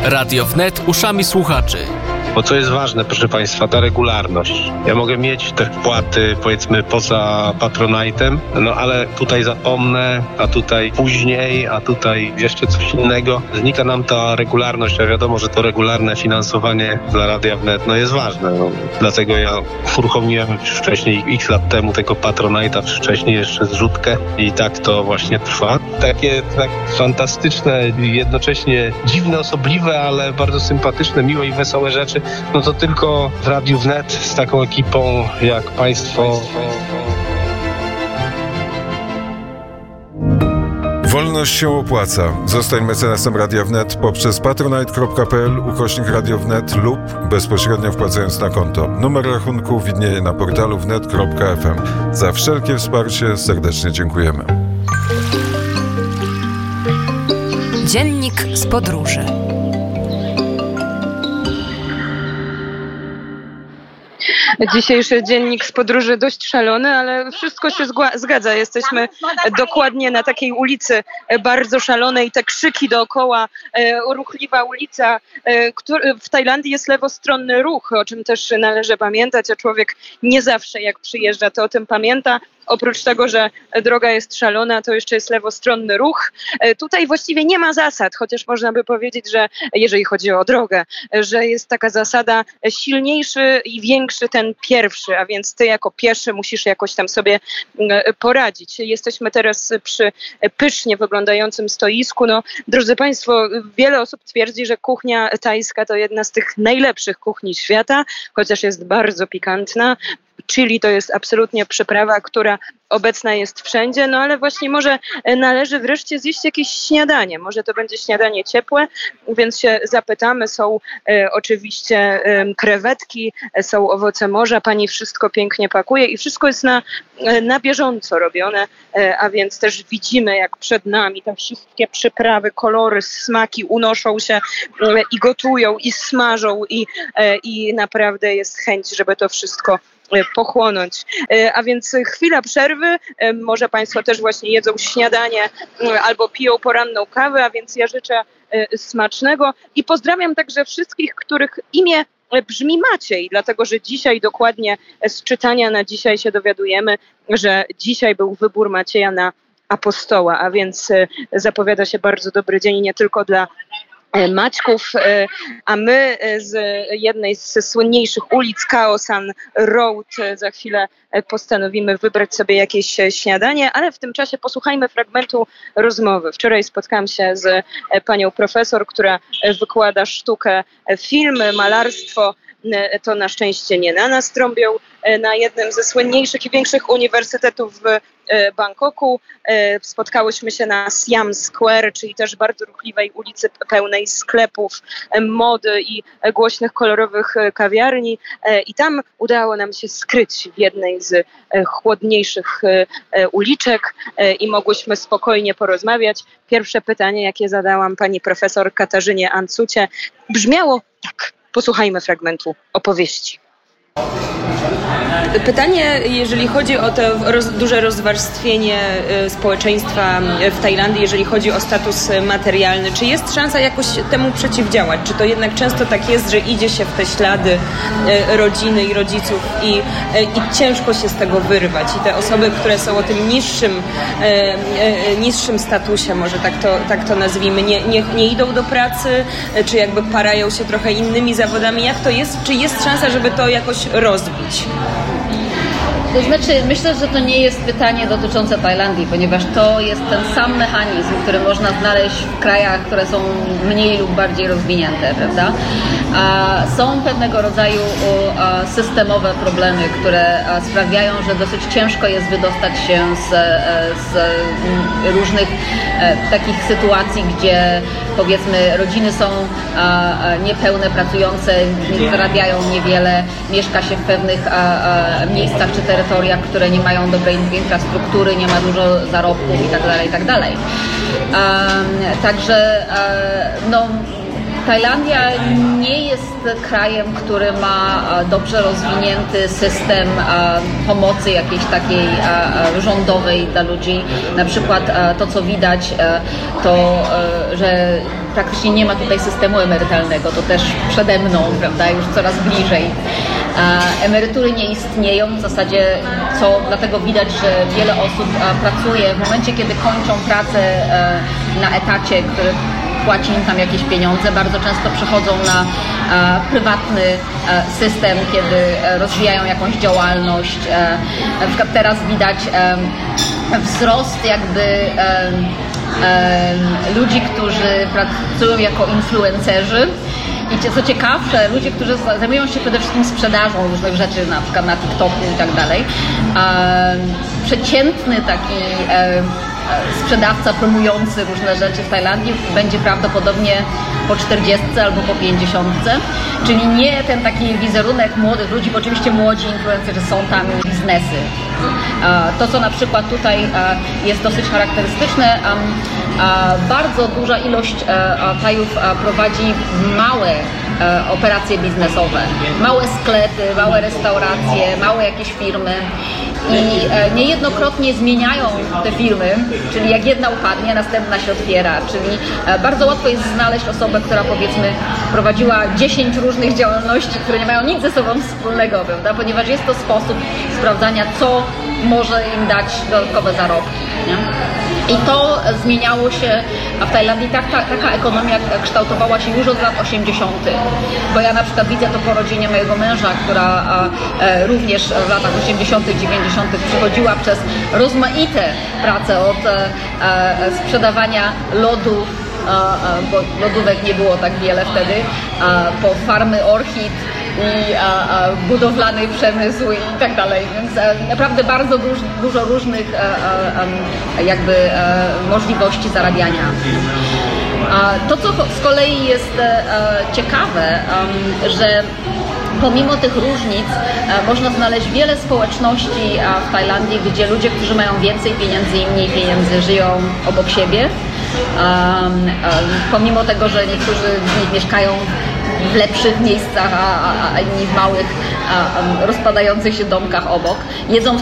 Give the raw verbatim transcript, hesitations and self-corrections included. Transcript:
Radio Wnet uszami słuchaczy. Bo co jest ważne, proszę Państwa, ta regularność. Ja mogę mieć te wpłaty, powiedzmy, poza Patronite'em, no ale tutaj zapomnę, a tutaj później, a tutaj jeszcze coś innego. Znika nam ta regularność, a wiadomo, że to regularne finansowanie dla Radia Wnet no jest ważne. No. Dlatego ja uruchomiłem już wcześniej, x lat temu, tego Patronite'a, wcześniej jeszcze zrzutkę i tak to właśnie trwa. Takie tak fantastyczne, jednocześnie dziwne, osobliwe, ale bardzo sympatyczne, miłe i wesołe rzeczy. No to tylko w Radiu Wnet z taką ekipą jak Państwo. Wolność się opłaca. Zostań mecenasem Radia Wnet poprzez patronite.pl ukośnik Radio Wnet lub bezpośrednio wpłacając na konto. Numer rachunku widnieje na portalu wnet kropka f m. Za wszelkie wsparcie serdecznie dziękujemy. Dziennik z podróży. Dzisiejszy dziennik z podróży dość szalony, ale wszystko się zgła- zgadza. Jesteśmy dokładnie na takiej ulicy bardzo szalonej, te krzyki dookoła, e, ruchliwa ulica. E, który, w Tajlandii jest lewostronny ruch, o czym też należy pamiętać, a człowiek nie zawsze jak przyjeżdża, to o tym pamięta. Oprócz tego, że droga jest szalona, to jeszcze jest lewostronny ruch. E, tutaj właściwie nie ma zasad, chociaż można by powiedzieć, że jeżeli chodzi o drogę, że jest taka zasada silniejszy i większy ten pierwszy, a więc ty jako pieszy musisz jakoś tam sobie poradzić. Jesteśmy teraz przy pysznie wyglądającym stoisku. No, drodzy Państwo, wiele osób twierdzi, że kuchnia tajska to jedna z tych najlepszych kuchni świata, chociaż jest bardzo pikantna. Chili to jest absolutnie przyprawa, która obecna jest wszędzie, no ale właśnie może należy wreszcie zjeść jakieś śniadanie. Może to będzie śniadanie ciepłe, więc się zapytamy. Są e, oczywiście e, krewetki, są owoce morza. Pani wszystko pięknie pakuje i wszystko jest na, e, na bieżąco robione, e, a więc też widzimy, jak przed nami te wszystkie przyprawy, kolory, smaki unoszą się e, i gotują, i smażą i, e, i naprawdę jest chęć, żeby to wszystko pochłonąć. A więc chwila przerwy, może Państwo też właśnie jedzą śniadanie albo piją poranną kawę, a więc ja życzę smacznego i pozdrawiam także wszystkich, których imię brzmi Maciej, dlatego że dzisiaj dokładnie z czytania na dzisiaj się dowiadujemy, że dzisiaj był wybór Macieja na apostoła, a więc zapowiada się bardzo dobry dzień nie tylko dla Maćków, a my z jednej z słynniejszych ulic, Khao San Road, za chwilę postanowimy wybrać sobie jakieś śniadanie, ale w tym czasie posłuchajmy fragmentu rozmowy. Wczoraj spotkałam się z panią profesor, która wykłada sztukę, film, malarstwo. To na szczęście nie na nas trąbią, na jednym ze słynniejszych i większych uniwersytetów w Bangkoku. Spotkałyśmy się na Siam Square, czyli też bardzo ruchliwej ulicy pełnej sklepów, mody i głośnych, kolorowych kawiarni. I tam udało nam się skryć w jednej z chłodniejszych uliczek i mogłyśmy spokojnie porozmawiać. Pierwsze pytanie, jakie zadałam pani profesor Katarzynie Ancucie, brzmiało tak. Posłuchajmy fragmentu opowieści. Pytanie, jeżeli chodzi o to roz, duże rozwarstwienie y, społeczeństwa w Tajlandii, jeżeli chodzi o status materialny, czy jest szansa jakoś temu przeciwdziałać? Czy to jednak często tak jest, że idzie się w te ślady y, rodziny i rodziców i, y, i ciężko się z tego wyrwać? I te osoby, które są o tym niższym, y, y, niższym statusie, może tak to, tak to nazwijmy, nie, nie, nie idą do pracy, y, czy jakby parają się trochę innymi zawodami? Jak to jest? Czy jest szansa, żeby to jakoś rozbić? To znaczy, myślę, że to nie jest pytanie dotyczące Tajlandii, ponieważ to jest ten sam mechanizm, który można znaleźć w krajach, które są mniej lub bardziej rozwinięte, prawda? Są pewnego rodzaju systemowe problemy, które sprawiają, że dosyć ciężko jest wydostać się z, z różnych takich sytuacji, gdzie powiedzmy rodziny są niepełne, pracujące, zarabiają niewiele, mieszka się w pewnych miejscach czy terytoriach, które nie mają dobrej infrastruktury, nie ma dużo zarobków itd., itd. Także no Tajlandia nie jest krajem, który ma dobrze rozwinięty system pomocy jakiejś takiej rządowej dla ludzi. Na przykład to, co widać, to, że praktycznie nie ma tutaj systemu emerytalnego, to też przede mną, prawda, już coraz bliżej. Emerytury nie istnieją w zasadzie, co dlatego widać, że wiele osób pracuje w momencie, kiedy kończą pracę na etacie, który płaci im tam jakieś pieniądze, bardzo często przechodzą na e, prywatny e, system, kiedy e, rozwijają jakąś działalność. E, na przykład teraz widać e, wzrost jakby e, e, ludzi, którzy pracują jako influencerzy. I co ciekawsze, ludzie, którzy zajmują się przede wszystkim sprzedażą różnych rzeczy, na przykład na TikToku i tak dalej, e, przeciętny taki e, sprzedawca promujący różne rzeczy w Tajlandii będzie prawdopodobnie po czterdziestce albo po pięćdziesiątce, czyli nie ten taki wizerunek młodych ludzi, bo oczywiście młodzi influencerzy są tam biznesy. To, co na przykład tutaj jest dosyć charakterystyczne, bardzo duża ilość Tajów prowadzi małe operacje biznesowe, małe sklepy, małe restauracje, małe jakieś firmy i niejednokrotnie zmieniają te firmy, czyli jak jedna upadnie, następna się otwiera, czyli bardzo łatwo jest znaleźć osobę, która powiedzmy prowadziła dziesięć różnych działalności, które nie mają nic ze sobą wspólnego, prawda? Ponieważ jest to sposób sprawdzania, co może im dać dodatkowe zarobki, nie? I to zmieniało się w Tajlandii. Tak, ta, taka ekonomia kształtowała się już od lat osiemdziesiątych. Bo ja na przykład widzę to po rodzinie mojego męża, która a, e, również w latach osiemdziesiątych, dziewięćdziesiątych przechodziła przez rozmaite prace od e, e, sprzedawania lodów, a, a, bo lodówek nie było tak wiele wtedy, a, po farmy orchid i a, a, budowlany przemysł i tak dalej, więc a, naprawdę bardzo duż, dużo różnych a, a, jakby a, możliwości zarabiania. A to, co z kolei jest a, ciekawe, a, że pomimo tych różnic a, można znaleźć wiele społeczności a, w Tajlandii, gdzie ludzie, którzy mają więcej pieniędzy i mniej pieniędzy, żyją obok siebie. A, a, pomimo tego, że niektórzy z nich mieszkają w lepszych miejscach, a, a, a inni w małych, a, a rozpadających się domkach obok. Jedzą